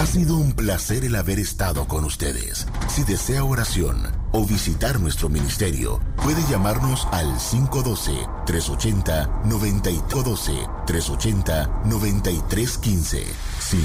sido un placer el haber estado con ustedes. Si desea oración o visitar nuestro ministerio, puede llamarnos al 512-380-9315.